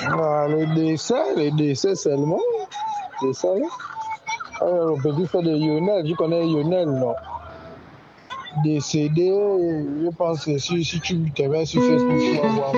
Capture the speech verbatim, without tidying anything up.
Ah, les décès, les décès seulement. Décès. Alors, le petit frère de Lionel, tu connais Lionel, non? Décédé, je pense que si, si tu te mets sur Facebook, tu vas voir.